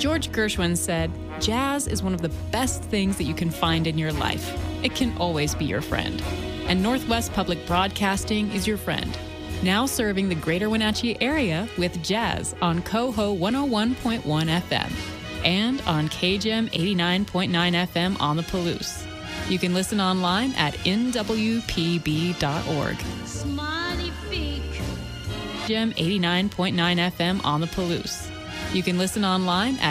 George Gershwin said, "Jazz is one of the best things that you can find in your life. It can always be your friend." And Northwest Public Broadcasting is your friend. Now serving the greater Wenatchee area with jazz on Coho 101.1 FM and on KGM 89.9 FM on the Palouse. You can listen online at nwpb.org. KGM 89.9 FM on the Palouse. You can listen online at